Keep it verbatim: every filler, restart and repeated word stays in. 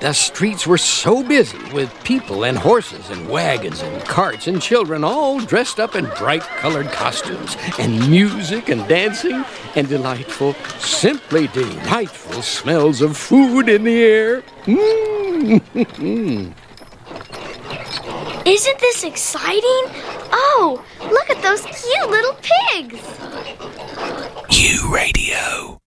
The streets were so busy with people and horses and wagons and carts and children all dressed up in bright-colored costumes and music and dancing and delightful, simply delightful smells of food in the air. Mm. Isn't this exciting? Oh, look at those cute little pigs. U Radio.